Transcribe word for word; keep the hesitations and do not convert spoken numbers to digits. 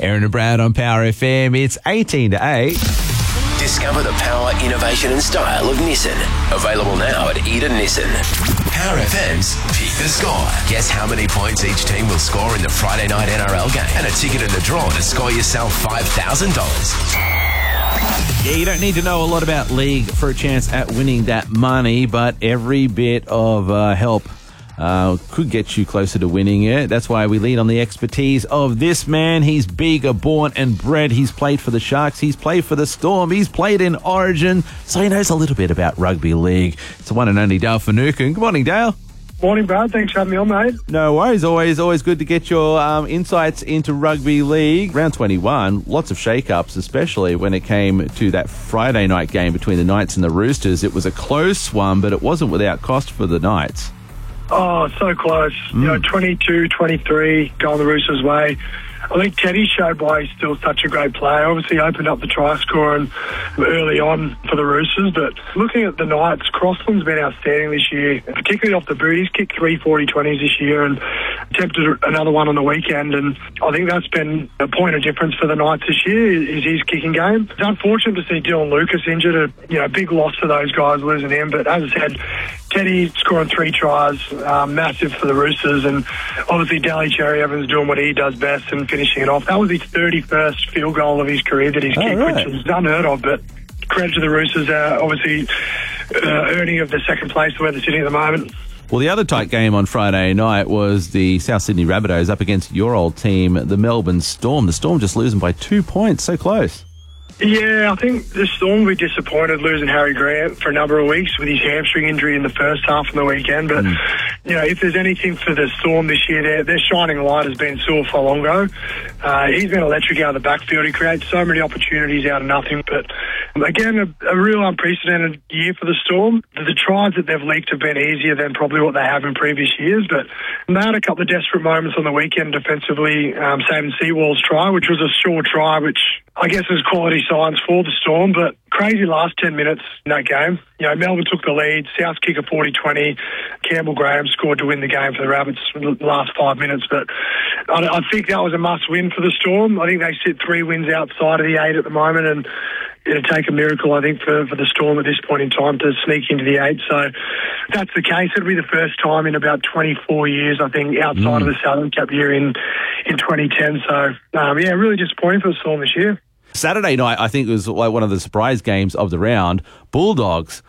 Aaron and Brad on Power F M. It's eighteen to eight. Discover the power, innovation and style of Nissan. Available now at Eden Nissan. Power F M's Pick the Score. Guess how many points each team will score in the Friday night N R L game. And a ticket in the draw to score yourself five thousand dollars. Yeah, you don't need to know a lot about league for a chance at winning that money, but every bit of uh, help Uh, could get you closer to winning it. That's why we lean on the expertise of this man. He's bigger, born and bred. He's played for the Sharks. He's played for the Storm. He's played in Origin. So he knows a little bit about rugby league. It's the one and only Dale Finucane. Good morning, Dale. Morning, Brad. Thanks for having me on, mate. No worries. Always, always good to get your um, insights into rugby league. Round twenty-one, lots of shake-ups, especially when it came to that Friday night game between the Knights and the Roosters. It was a close one, but it wasn't without cost for the Knights. Oh, so close. Mm. You know, twenty-two twenty-three going the Roosters' way. I think Teddy showed why he's still such a great player. Obviously opened up the try scoring early on for the Roosters, but looking at the Knights, Crossland's been outstanding this year, particularly off the boot. He's kicked three forty twenties this year and attempted another one on the weekend, and I think that's been a point of difference for the Knights this year, is his kicking game. It's unfortunate to see Dylan Lucas injured, a you know, big loss for those guys losing him, but as I said, Teddy scoring three tries, um, massive for the Roosters, and obviously Daly Cherry Evans doing what he does best and finishing it off. That was his thirty-first field goal of his career that he's oh, kicked, right. which is unheard of, but credit to the Roosters, uh, obviously uh, earning of the second place where they're sitting at the moment. Well, the other tight game on Friday night was the South Sydney Rabbitohs up against your old team, the Melbourne Storm. The Storm just losing by two points, so close. Yeah, I think the Storm will be disappointed losing Harry Grant for a number of weeks with his hamstring injury in the first half of the weekend. But, mm. you know, if there's anything for the Storm this year, their, their shining light has been Saul Falongo. Uh, he's been electric out of the backfield. He creates so many opportunities out of nothing. But, again, a, a real unprecedented year for the Storm. The, the tries that they've leaked have been easier than probably what they have in previous years. But they had a couple of desperate moments on the weekend defensively, um, saving Seawall's try, which was a short try, which I guess is quality signs for the Storm, but crazy last ten minutes in that game. You know, Melbourne took the lead, South kick a forty twenty, Campbell Graham scored to win the game for the Rabbits in the last five minutes, but I, I think that was a must-win for the Storm. I think they sit three wins outside of the eight at the moment, and it'll take a miracle, I think, for, for the Storm at this point in time to sneak into the eight. So if that's the case, it'll be the first time in about twenty-four years, I think, outside mm. of the Southern Cup year in, in twenty ten. So, um, yeah, really disappointing for the Storm this year. Saturday night, I think, was like one of the surprise games of the round. Bulldogs